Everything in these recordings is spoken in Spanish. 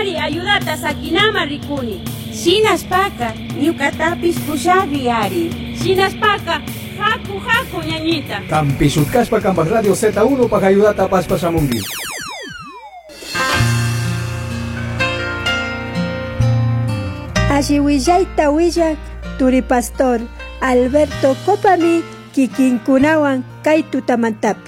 Amari ayudata sakinama rikuni. Shinaspaka ñukatapis pushabi ari. Shinaspaka haku ñañita. Kampishutkashpa Kampas Radio Z1 para ayudata paspasamungi. Ashiwillaita willak Turi Pastor Alberto Copami kikinkunawan kay tutamantapi.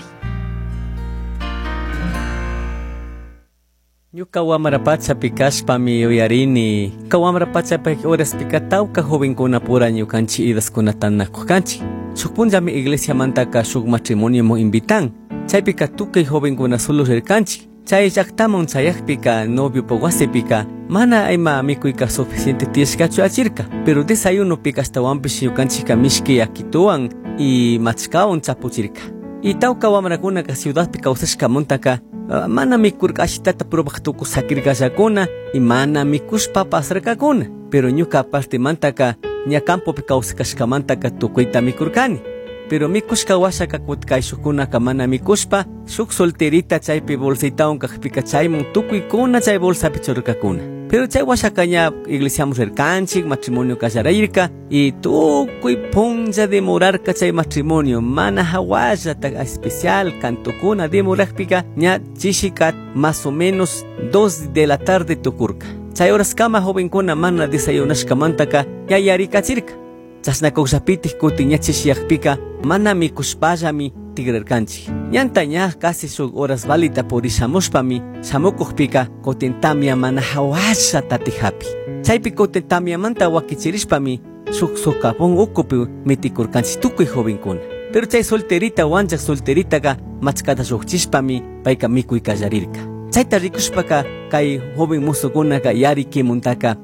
Ñuka wamarapacha pikashpami uyarini kawamarapacha horas pikatawka jovenkuna pura ñukanchi idaskunatan nakukanchi. Shuk punllami iglesia mantaka shuk matrimonio mo invitan. Chaypika tukay jovenkuna solo rirkanchi. Chay llaktaman chayakpika novio pawasipika mana ayma mikuyka suficiente tiyashkachu achirka. Pero desayuno pika hastawampish ñukanchika mishki yakituwan y machkawan chapuchirka. Y tawka wamrakunaka ciudadpi kawsashkamuntaka mana mikurka ashitata probaqtuku sakirkashakuna y mana mikushpa pasarkakuna. Pero ñuka aparte mantaka ña campopi kawsakashkamantaka tukuyta mikurkani. Pero mikushka washaka kutkayshukunaka mana mikushpa shuk solterita chaypi bolsitawan kaqpika chaymun tukuykuna chay bolsapi churkakuna. Pero chay washaka ña iglesiamun rirkanchik, matrimonio kasharayirka y tukuy punlla demorarka chay matrimonio mana hawallata especial cantukuna demorarpika ña chishikat más o menos 2 de la tarde tukurka. Chay horas kama jovenkuna mana desayunashkamantaka ña yarikachirka. Chasnakuqllapitik kutin ña chishiyaqpika mana mikushpallami tigrarkanchik. Ñanta ña casi shuk horas valita purishamushpami shamukuqpika kutin tamya mana hawallata tijapi. Chaypi kutin tamyamanta wakichirishpami shuk sokapun ukupi mitikurkanchik tukuy jovenkuna. Pero chay solterita wanchaq solteritaka machkata shukchishpami payka mikuy kallarirka. Chayta rikushpaka kay joven musukunaka yarikimuntaka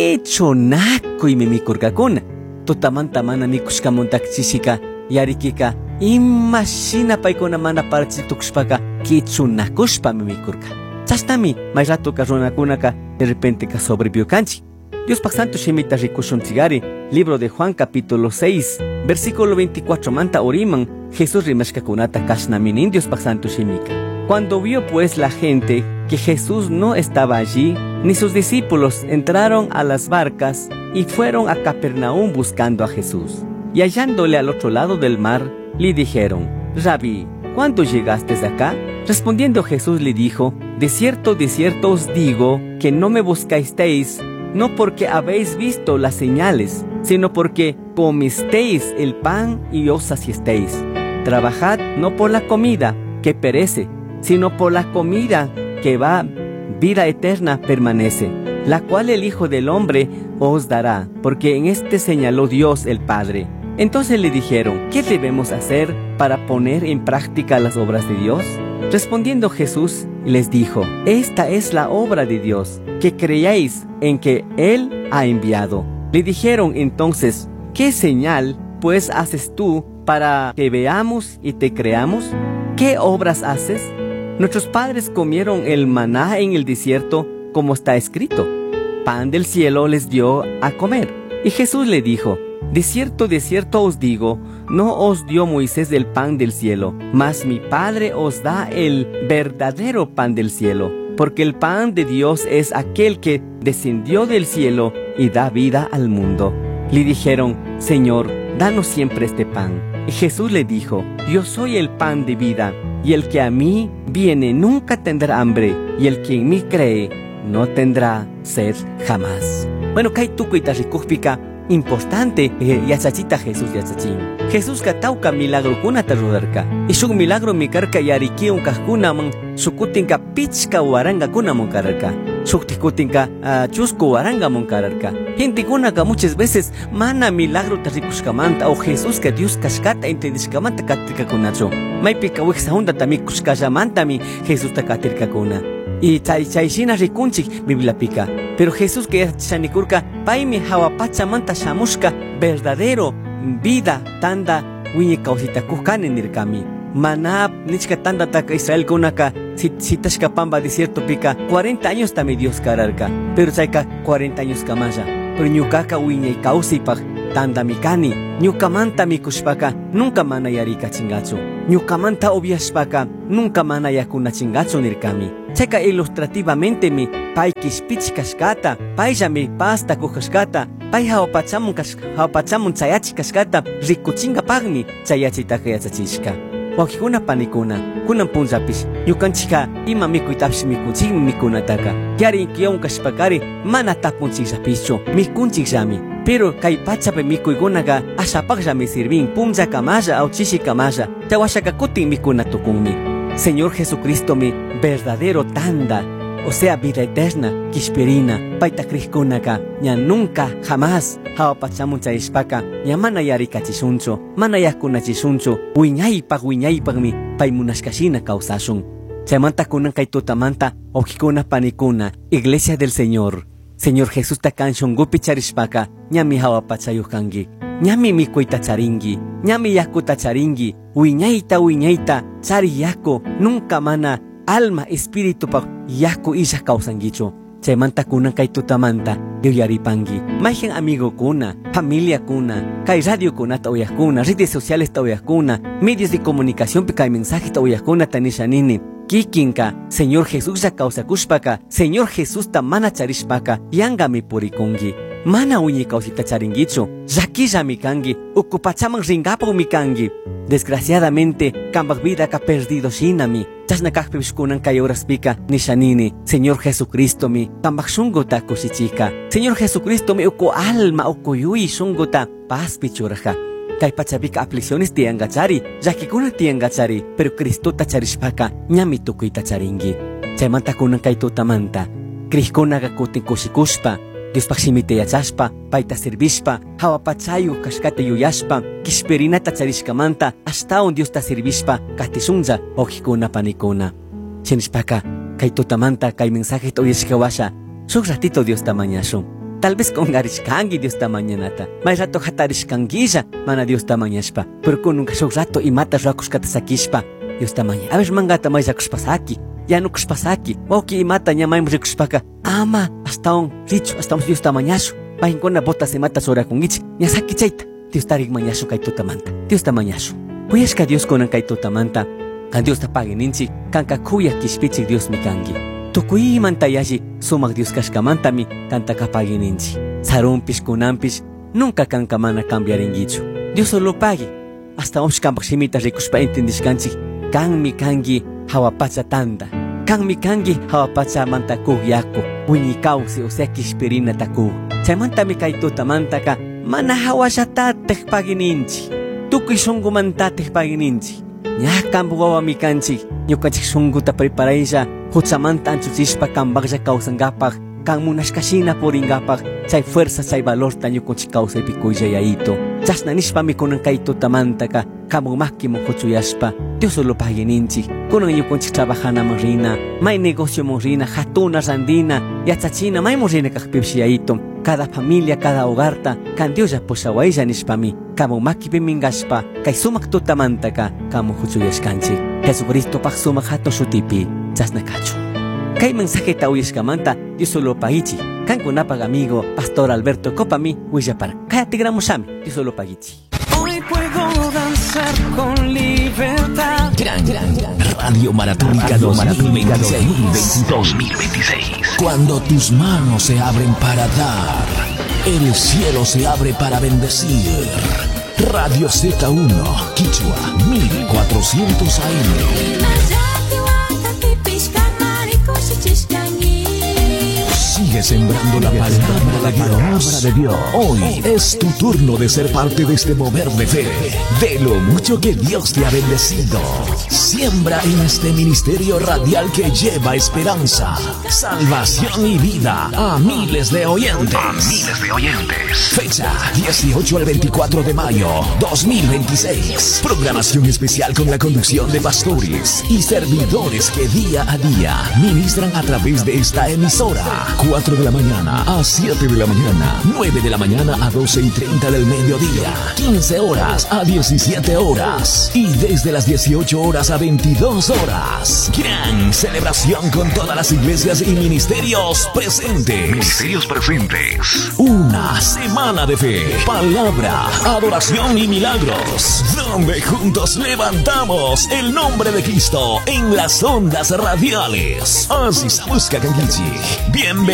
kichunakuymi mikurkakuna. Tutamanta mana mikushkamuntaka chishika yarikika imashina paykuna mana parachitukushpaka kichunakushpami mikurka. Chashnami may ratuka runakunaka de repente ka sobreviviukanchik. Diospak Santo Shimita rikushunchigari libro de Juan capítulo 6 versículo 24 manta oriman Jesús rimashkakunata kashnaminin Diospak Santo Shimika. Cuando vio pues la gente que Jesús no estaba allí, ni sus discípulos entraron a las barcas y fueron a Capernaum buscando a Jesús. Y hallándole al otro lado del mar, le dijeron: Rabí, ¿cuándo llegaste acá? Respondiendo Jesús le dijo: de cierto os digo que no me buscasteis, no porque habéis visto las señales, sino porque comisteis el pan y os saciasteis. Trabajad no por la comida que perece, sino por la comida que va, vida eterna permanece, la cual el Hijo del Hombre os dará, porque en este señaló Dios el Padre. Entonces le dijeron: ¿qué debemos hacer para poner en práctica las obras de Dios? Respondiendo Jesús les dijo: esta es la obra de Dios, que creáis en que Él ha enviado. Le dijeron entonces: ¿qué señal pues haces tú para que veamos y te creamos? ¿Qué obras haces? Nuestros padres comieron el maná en el desierto, como está escrito: pan del cielo les dio a comer. Y Jesús le dijo: de cierto os digo, no os dio Moisés el pan del cielo, mas mi Padre os da el verdadero pan del cielo, porque el pan de Dios es aquel que descendió del cielo y da vida al mundo. Le dijeron: Señor, danos siempre este pan. Y Jesús le dijo: yo soy el pan de vida, y el que a mí viene nunca tendrá hambre, y el que en mí cree no tendrá sed jamás. Bueno, kay tukuy tarikuqpika importante yachachita Jesús yachachin. Jesús katawka milagro kunata rudarka. Y shuk milagro mikarka yarikiun kajkunaman shukutinka pichka waranga kunamun kararka. Shuktikutinka chusku waranga mun kararka. Gente kunaka muchas veces mana milagro tarikushkamanta o Jesús que Dios kashkata entendishkamanta katirka kunacho. Maypika wixahunda tamikushkashamantami Jesús takatirka kuna. Y chayshina rikunchik Bibliapika. Pero Jesús que shanikurka paimi hawapachamanta shamushka verdadero vida tanda wiñi kausitakuhkani nirkami. Mana nichka tanda taka Israel kunaka sitashka pamba desierto pika 40 años tami Dios kararka. Pero chayka 40 años kamaya. Pero ñukaka wiñi kausipak tanda mikani. Ñukamanta mikushpaka nunca mana yarika chingachu. Ñukamanta obviashpaka nunca mana yakuna chingachu nirkami. Chayka ilustrativamente mi pay kishpich kashkata, paylla mi pasta kujashkata, pay hawapachamun chayachi kashkata, rikuchinga pagmi chayachitaqa yachachishka. Wakikuna panikuna, kunan punzapish, ñukanchika ima mikuytapish mikunchikmi mikunataqa. Yari inkiyawan kashpakari mana tapunchikllapischu, mikunchikllami. Pero kay pachapi mikuykunaqa ashapaqllami sirvin, punzakamalla aw chishikamalla, tawashaka kutin mikunatukunmi. Señor Jesucristo mi verdadero tanda, o sea vida eterna, kishpirina, paita krihkunaka, ña nunca jamás hawapachamun chayishpaka, ña mana yarikachishunchu, mana yakunachishunchu, wiñaypaqmi pay munashkashina kawsashun. Chaymanta kunan kay tutamanta, oqikuna panikuna, Iglesia del Señor. Señor Jesús takan shungupi charishpaka, ñami hawapachayuq kangi. Ñami mikuyta charingi, ñami yakuta charingi, wiñayta, chari yaku, nunca mana, alma, espíritu pa yaku isha kausangichu. Chaymanta kunan kay tutamanta, yuyaripangi. Mayhen amigo kuna, familia kuna, kay radio kuna ta uyakuna, redes sociales ta uyakuna, medios de comunicación kay mensaje ta uyakuna tanishanini. Kikinka, Señor Jesús ya kausakushpaka, Señor Jesús ta mana charishpaka, yangami purikungi. Mana uñi kausita charingichu, yakilla mi kangi, ukupachaman ringapo mi kangi. Desgraciadamente, kambak vida ka perdido shinami, chasnakakpishkunan kay horas pika nishanini, Señor Jesucristo mi, kambak shunguta kushichika. Señor Jesucristo mi uku alma uku yui shunguta paz pichurja. Kay pachapika aflicciones tiangachari, yakikuna tiangachari, pero Cristo ta charishpaka, ñami tukuita charingi. Chaymanta kunan kay tutamanta, krihkunaga kutin kushikushpa, Dios paximite yachashpa, paita servishpa, hawapachayu kashkata yuyashpa, kishperinata charishkamanta, hasta un Dios ta servishpa, katishunza, ojikuna panikuna. Shenishpaka, kay tutamanta, kay mensaje toyeshkawasha, shuk ratito Dios ta mañashun. Tal vez con garishkangi Dios ta mañanata, may rato hatarishkangilla, mana Dios ta mañashpa, pero con un shuk rato imata rakushkata sakishpa, Dios ta maña. A ver mangata may rakushpasaki. Ya no kushpasaki, oki imata ñamaymu rikushpaka, ama, hasta un richo, hasta un Dios tamañashu, pajinkuna bota se mata sora con ichi, ñasaki chaita, Dios tarik mañashu kay tutamanta, Dios tamañashu. Puyashka Dios konan kay tutamanta, kan Dios tapagininchi, kanka kuya kishpichik Dios mi kangi. Tukuy mantayashi, sumak Dios kashkamanta mi, kanta kapagininchi. Sarumpish kunampish, nunca kanka mana cambiaringichu. Dios solo pague, hasta un shkampak shimita rikushpa entendishkanchi, kan mi kangi, hawapacha tanda, kan mi kangi hawapacha manta yaku, uñi kausi o sea kishpirina taku. Chaymanta mi kay tutamanta ka, mana hawashatatej pagininchi, tukuy shungu mantatej pagininchi. Ñakampu wawa mi kanchi, ñukanchik shunguta preparaisha, huchamanta anchuchishpa kambaklla kawsankapaj, kan munashkashina puringapaj, chay fuerza chay valorta ñukanchik kawsaypikuylla yayito. Chasnanishpa mi kunan kay tutamanta ka, kamunmakkimun huchuyashpa, Dios solo pagininchi, kunan ñukanchik trabajanaman rina, may negocio mon rina, hatuna randina, yachachina may rina kajpipshi yayito. Cada familia, cada hogarta, kan Dios ya pushawaylla nishpami, kamunmakkipi mingashpa, kay sumak tutamanta ka, kamun huchuyashkanchik. Jesucristo pag sumak hato shutipi, chasnakachu. Kay mensaje ta uyashkamanta, Dios solo pagichi, kan kunapag amigo, Pastor Alberto Copami, Huillapara. Cállate gramushami, Dios solo pagichi. Hoy puedo danzar con libertad. Gran Radio Maratónica 2026. Cuando tus manos se abren para dar, el cielo se abre para bendecir. Radio Z1, Quichua, 1400 AM. Sigue sembrando la palabra de Dios. Hoy es tu turno de ser parte de este mover de fe, de lo mucho que Dios te ha bendecido. Siembra en este ministerio radial que lleva esperanza, salvación y vida a miles de oyentes. Fecha 18 al 24 de mayo 2026. Programación especial con la conducción de pastores y servidores que día a día ministran a través de esta emisora. 4 4 de la mañana a 7 de la mañana, 9 de la mañana a 12:30 del mediodía, 15 horas a 17 horas y desde las 18 horas a 22 horas. Gran celebración con todas las iglesias y ministerios presentes. Una semana de fe, palabra, adoración y milagros, donde juntos levantamos el nombre de Cristo en las ondas radiales. Así se busca Canguichi. Bienvenido.